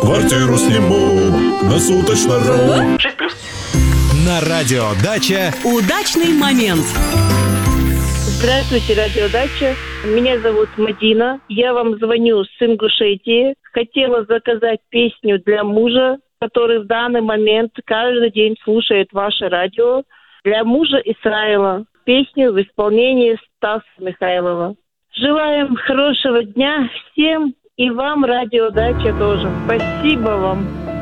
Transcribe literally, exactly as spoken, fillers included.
Квартиру сниму на суточно.ру. шесть плюс. На радиодача удачный момент. Здравствуйте, радиодача. Меня зовут Мадина. Я вам звоню с Ингушетии. Хотела заказать песню для мужа, который в данный момент каждый день слушает ваше радио. Для мужа Исраила. Песню в исполнении Стаса Михайлова. Желаем хорошего дня всем и вам, радиодача, тоже. Спасибо вам.